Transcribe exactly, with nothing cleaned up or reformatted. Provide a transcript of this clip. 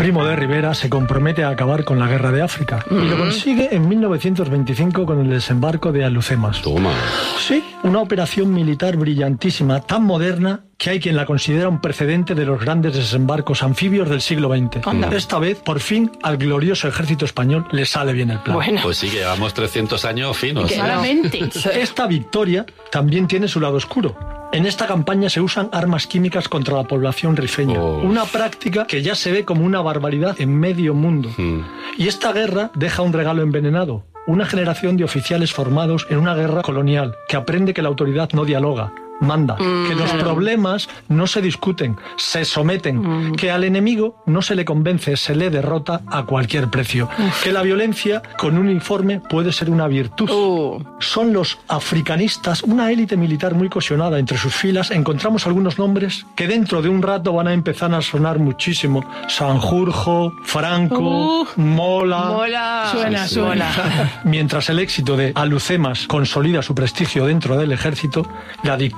Primo de Rivera se compromete a acabar con la guerra de África mm. y lo consigue en mil novecientos veinticinco con el desembarco de Alhucemas. Toma. Sí, una operación militar brillantísima, tan moderna que hay quien la considera un precedente de los grandes desembarcos anfibios del siglo veinte. Anda. Esta vez, por fin, al glorioso ejército español le sale bien el plan. Bueno. Pues sí, que llevamos trescientos años finos. Claramente. Esta victoria también tiene su lado oscuro. En esta campaña se usan armas químicas contra la población rifeña, oh. una práctica que ya se ve como una barbaridad en medio mundo. Hmm. Y esta guerra deja un regalo envenenado, una generación de oficiales formados en una guerra colonial, que aprende que la autoridad no dialoga, manda, mm, que los claro. problemas no se discuten, se someten, mm. que al enemigo no se le convence, se le derrota a cualquier precio, Uf. que la violencia con un uniforme puede ser una virtud. Uh. Son los africanistas, una élite militar muy cohesionada entre sus filas. Encontramos algunos nombres que dentro de un rato van a empezar a sonar muchísimo: Sanjurjo, Franco, uh. Mola. Mola. Suena, sí, suena. Mientras el éxito de Alhucemas consolida su prestigio dentro del ejército, la dictadura